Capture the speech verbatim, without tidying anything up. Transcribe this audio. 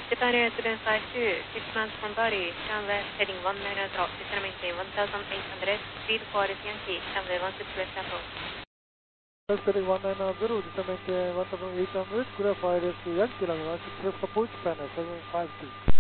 Japan Air seven five two, six months from body, runway heading one nine zero, descend maintain one thousand eight hundred, speed four is Yankee, runway one six left approach. Heading one nine zero, descend maintain one thousand eight hundred, clear for I L S Yankee, runway one six left approach, Japan Air seven five two.